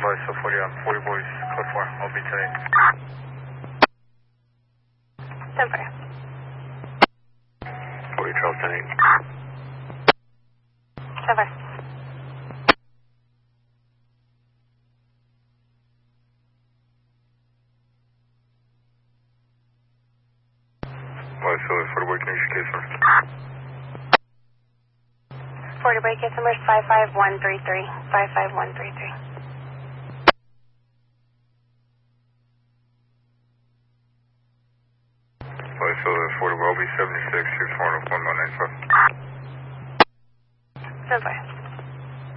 advised, so 40 on 40 boys, code 4, I'll be today. 10 4. 40 Charles 10 10 4. Advised, so 40 boy, can you use your case number? 40 boy, case number is 55133. 55133. Advised, so 40 boy, I'll be 76, 6 4 1 1 9 5. 10 4.